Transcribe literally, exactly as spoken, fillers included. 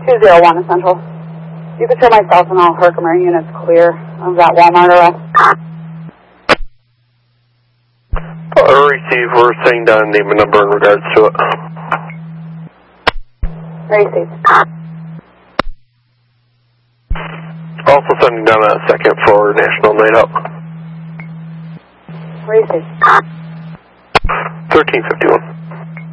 two zero one Essential. You can show myself and all Herkimer units clear of that Walmart arrest. Uh, receive, we're saying down name and number in regards to it. Receive. Also sending down a second for National Night Out. Receive. thirteen fifty-one.